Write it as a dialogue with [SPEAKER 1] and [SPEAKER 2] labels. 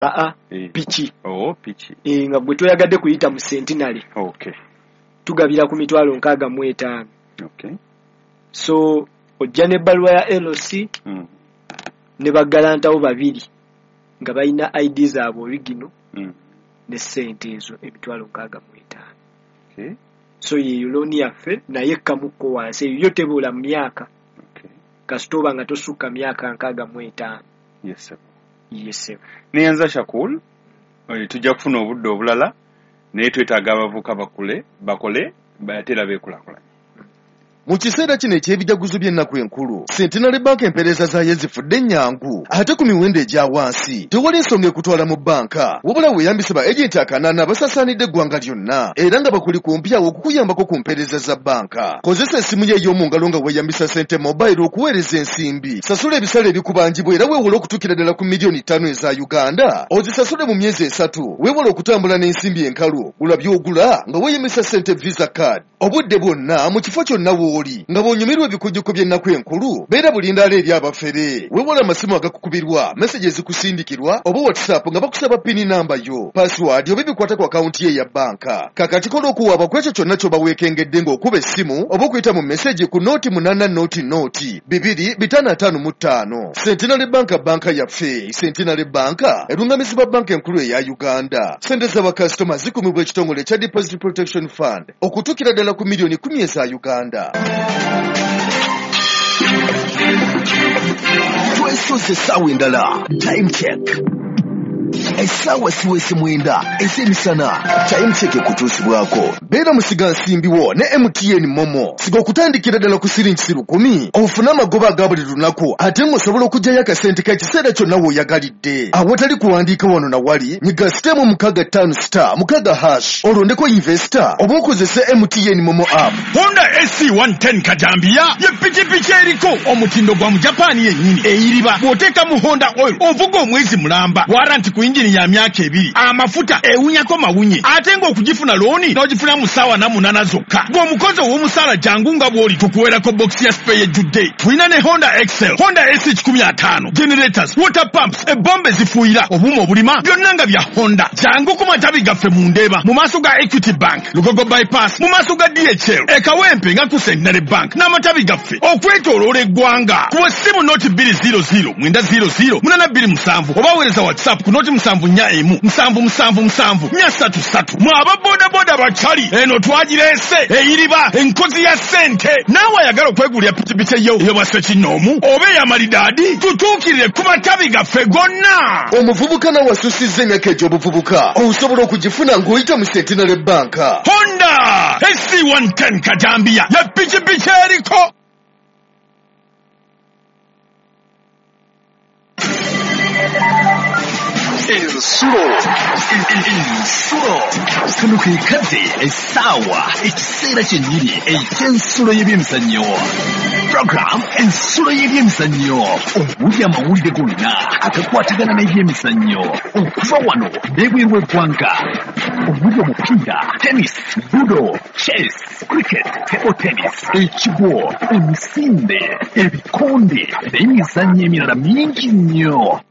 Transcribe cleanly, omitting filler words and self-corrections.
[SPEAKER 1] piki.
[SPEAKER 2] Piki.
[SPEAKER 1] Nga gwe toyagadde kuyita mu centenary.
[SPEAKER 2] Okay.
[SPEAKER 1] Tugabira ku mitwalo 65.
[SPEAKER 2] Okay.
[SPEAKER 1] So ojja n'ebbaluwa ya LC ne bagalantawo babiri nga balina ID zaabwe original ne ssente ezo emitwalo 65.
[SPEAKER 2] Okay.
[SPEAKER 1] So yeyo looni yaffe naye kamukko wansi eyo tebula mu myaka.
[SPEAKER 2] Okay.
[SPEAKER 1] Kasitoba nga tosukka myaka 65.
[SPEAKER 2] Yes.
[SPEAKER 1] Yes.
[SPEAKER 2] Niyanza Shakul tujja kufuna obudde obulala naye twetaaga abavuka bakole bayatera beekulakulanya.
[SPEAKER 3] Mu kiseera kino eky'ebijaguzo by'ennaku enkulu Centenary Bank empeereza zaayo zifudde ennyangu ate ku miwendo egya wansi tewali ensonga ekutwala mu banka wabula weeyambisa ba ejenti akanaana abasaasaanidde eggwanga lyonna era nga bakuli kumpyawo okukuyambako ku mpeereza za banka. Kozesa essimu ye ey'omu ngalo nga weeyambisa Sente Mobile okuweereza ensimbi. Sasula ebisale ebikubanjibwa era weewole okutuukira ddala ku miliyoni 5 eza Uganda. Ozisasule mu myezi 3 weewole okutambula n'ensimbi enkalu. Gula by'ogula nga weeyambisa Sente Visa Card. Obudde bwonna mu kifo kyonna w'oli nga bw'onyumirwa ebikujjuko by'ennaku enkulu beera bulindaala eri abafere. Weewole amasimu agakukubirwa, meseji ezikusindikirwa oba WhatsApp nga bakusaba pini namba yo, password oba ebikwata ku akawunti ye ya banka. Kakati kola okuwaaba ku ekyo kyonna ky'oba weekengedde ng'okuba essimu oba okuyita mu meseji ku nooti 8 Centenary Banka yaffe. Centenary Banka erungamizibwa banka enkulu eya Uganda. Sente z'abakasitoma zikumibwa ekitongole ekya Deposit Protection Fund okutuukira ddala ku miliyoni 10 eza Uganda.
[SPEAKER 4] Twesoze essaawa endala. Time check. Essaawa siwese 9 ez'emisana. Time check ekutuusibwako.
[SPEAKER 3] Beera musiga nsimbiwo ne MTN Momo. Siga okutandikira ddala ku siringi 10 ofune amagoba aga buli lunaku ate ng'osobola okuggyayo akasente k'ekiseera kyonna w'oyagalidde. Awatali kuwandiika wano na wali nyiga sitemu 65*6 olondeko investor oba okozese MTN Momo app.
[SPEAKER 5] Honda SC110 Kajambia ye pikipiki eriko omutindo gwa mu Japan yennyini eyiriba bw'oteeka mu Honda oil ovuga omwezi mulamba waranti ku injini ya myaka 2 amafuta ewunyako mawunye ate ng'okugifuna looni n'ogifuna mu ssaawa 8 zokka. Ng'omukozi ow'omusaala jangu nga bw'oli tukuweerako box ya spare ejjudde. Tulina ne Honda Excel, Honda S15, generators, water pumps, ebbomba ezifuuyira, obuuma obulima byonna nga bya Honda. Jangu ku matabi gaffe mu Ndeeba mu maaso ga Equity Bank, Lugogo bypass mu maaso ga DHL, Ekawempe nga ku Centenary Bank n'amatabi gaffe okwetooloola eggwanga. Ku ssimu nooti 200 827 oba weereza WhatsApp ku nooti 741 777 433. Mwaba bodaboda bachali eno twagireese eyiriba enkozi ya ssente. Naawe ayagala okwegulira pikipiki eyo bwase kinoomu oba ey'amalidaadi tutuukirire ku matabi gaffe gonna.
[SPEAKER 3] Omuvubuka nawe asusizza emyaka egy'obuvubuka osobola okugifuna ng'oyita mu Centenary Bank.
[SPEAKER 5] Honda SC110 Kajambia ya pikipiki eriko.
[SPEAKER 4] Ensulo kano ke kadde essaawa ekiseera kyennyini eky'ensulo y'ebyemizannyo. Program ensulo y'ebyemizannyo omuli amawulire gonna agakwatagana n'ebyemizannyo okuva wano n'ebweru w'eggwanga omuli omupiira, tennis, ludo, chess, cricket, table tennis, ekigwo, emisinde, ebikonde n'emizannyo emirala mingi nnyo.